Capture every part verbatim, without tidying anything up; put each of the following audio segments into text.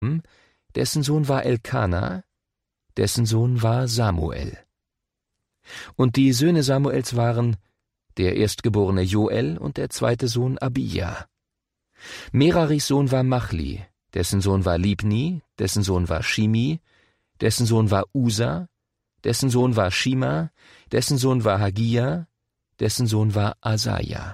dessen Sohn war Elkana, dessen Sohn war Samuel. Und die Söhne Samuels waren der erstgeborene Joel und der zweite Sohn Abija. Meraris Sohn war Machli, dessen Sohn war Libni, dessen Sohn war Shimi, dessen Sohn war Usa, dessen Sohn war Shima, dessen Sohn war Hagia, dessen Sohn war Asaja.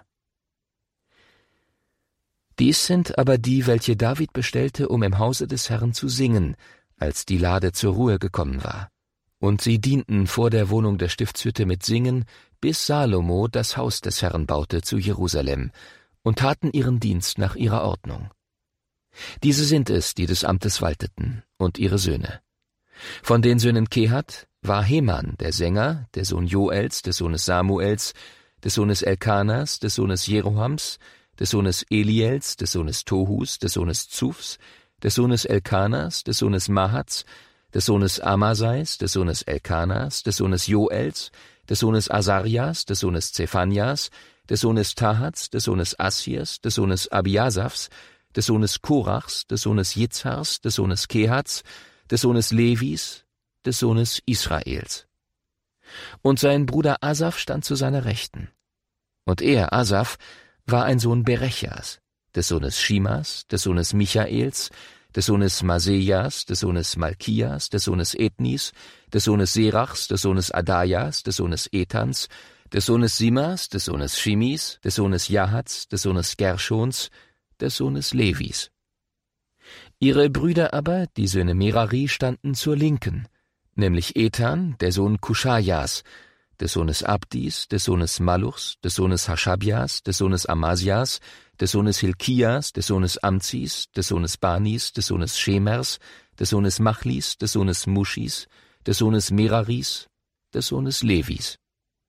Dies sind aber die, welche David bestellte, um im Hause des Herrn zu singen, als die Lade zur Ruhe gekommen war. Und sie dienten vor der Wohnung der Stiftshütte mit Singen, bis Salomo das Haus des Herrn baute zu Jerusalem, und taten ihren Dienst nach ihrer Ordnung. Diese sind es, die des Amtes walteten, und ihre Söhne. Von den Söhnen Kehat war Heman, der Sänger, der Sohn Joels, des Sohnes Samuels, des Sohnes Elkanas, des Sohnes Jerohams, des Sohnes Eliels, des Sohnes Tohus, des Sohnes Zufs, des Sohnes Elkanas, des Sohnes Mahats, des Sohnes Amasais, des Sohnes Elkanas, des Sohnes Joels, des Sohnes Asarias, des Sohnes Zephanias, des Sohnes Tahats, des Sohnes Assirs, des Sohnes Abiasafs, des Sohnes Korachs, des Sohnes Jitzhars, des Sohnes Kehats, des Sohnes Levis, des Sohnes Israels. Und sein Bruder Asaf stand zu seiner Rechten. Und er, Asaf, war ein Sohn Berechas, des Sohnes Shimas, des Sohnes Michaels, des Sohnes Masejas, des Sohnes Malkias, des Sohnes Ethnis, des Sohnes Serachs, des Sohnes Adajas, des Sohnes Ethans, des Sohnes Simas, des Sohnes Shimis, des Sohnes Jahats, des Sohnes Gershons, des Sohnes Levis. Ihre Brüder aber, die Söhne Merari, standen zur Linken, nämlich Ethan, der Sohn Kuschajas, des Sohnes Abdis, des Sohnes Maluchs, des Sohnes Haschabias, des Sohnes Amasias, des Sohnes Hilkias, des Sohnes Amzis, des Sohnes Banis, des Sohnes Schemers, des Sohnes Machlis, des Sohnes Muschis, des Sohnes Meraris, des Sohnes Levis.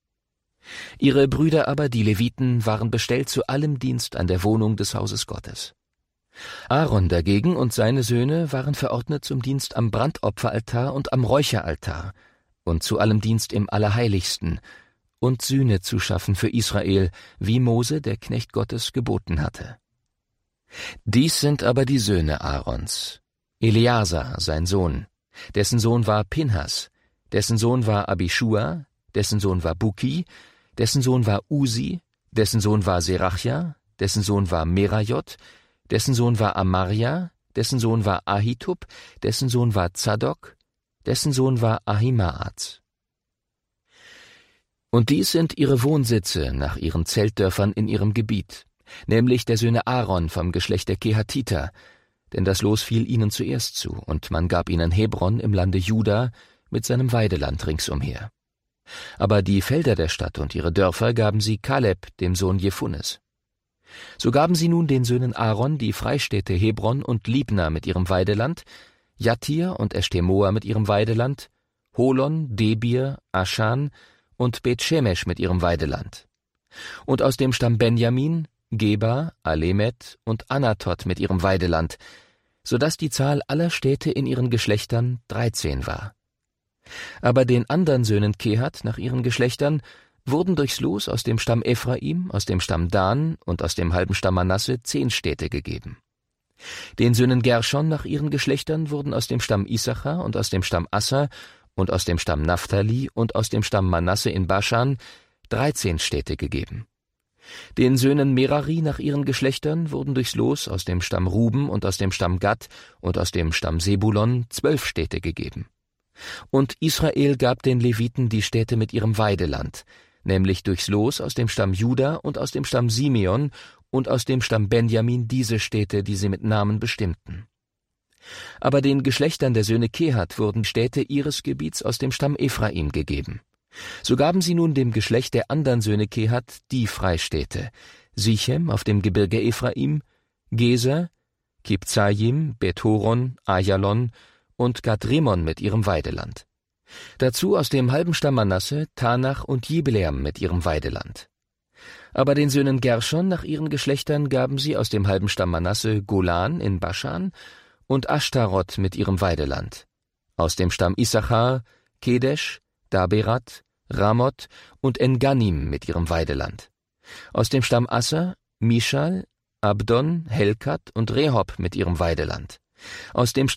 Ihre Brüder aber, die Leviten, waren bestellt zu allem Dienst an der Wohnung des Hauses Gottes. Aaron dagegen und seine Söhne waren verordnet zum Dienst am Brandopferaltar und am Räucheraltar und zu allem Dienst im Allerheiligsten und Sühne zu schaffen für Israel, wie Mose, der Knecht Gottes, geboten hatte. Dies sind aber die Söhne Aarons: Eleazar, sein Sohn, dessen Sohn war Pinhas, dessen Sohn war Abischua, dessen Sohn war Buki, dessen Sohn war Usi, dessen Sohn war Serachja, dessen Sohn war Merajot, dessen Sohn war Amarja, dessen Sohn war Ahitub, dessen Sohn war Zadok, dessen Sohn war Ahimaaz. Und dies sind ihre Wohnsitze nach ihren Zeltdörfern in ihrem Gebiet, nämlich der Söhne Aaron vom Geschlecht der Kehatiter, denn das Los fiel ihnen zuerst zu, und man gab ihnen Hebron im Lande Juda mit seinem Weideland ringsumher. Aber die Felder der Stadt und ihre Dörfer gaben sie Kaleb, dem Sohn Jephunes. So gaben sie nun den Söhnen Aaron die Freistädte Hebron und Libna mit ihrem Weideland, Jattir und Eshtemoa mit ihrem Weideland, Holon, Debir, Aschan und Beth-Shemesh mit ihrem Weideland. Und aus dem Stamm Benjamin, Geba, Alemet und Anatot mit ihrem Weideland, so dass die Zahl aller Städte in ihren Geschlechtern dreizehn war. Aber den anderen Söhnen Kehat nach ihren Geschlechtern wurden durchs Los aus dem Stamm Ephraim, aus dem Stamm Dan und aus dem halben Stamm Manasse zehn Städte gegeben. Den Söhnen Gershon nach ihren Geschlechtern wurden aus dem Stamm Issachar und aus dem Stamm Asser und aus dem Stamm Naphtali und aus dem Stamm Manasse in Baschan dreizehn Städte gegeben. Den Söhnen Merari nach ihren Geschlechtern wurden durchs Los aus dem Stamm Ruben und aus dem Stamm Gad und aus dem Stamm Sebulon zwölf Städte gegeben. Und Israel gab den Leviten die Städte mit ihrem Weideland, nämlich durchs Los aus dem Stamm Juda und aus dem Stamm Simeon und aus dem Stamm Benjamin diese Städte, die sie mit Namen bestimmten. Aber den Geschlechtern der Söhne Kehat wurden Städte ihres Gebiets aus dem Stamm Ephraim gegeben. So gaben sie nun dem Geschlecht der anderen Söhne Kehat die Freistädte: Sichem auf dem Gebirge Ephraim, Geser, Kibzayim, Beth-Horon, Ajalon und Gad-Rimon mit ihrem Weideland. Dazu aus dem halben Stamm Manasse Tanach und Jibleam mit ihrem Weideland. Aber den Söhnen Gershon nach ihren Geschlechtern gaben sie aus dem halben Stamm Manasse Golan in Baschan und Ashtaroth mit ihrem Weideland. Aus dem Stamm Issachar Kedesh, Daberat, Ramoth und En-Gannim mit ihrem Weideland. Aus dem Stamm Asser Mishal, Abdon, Helkat und Rehob mit ihrem Weideland. Aus dem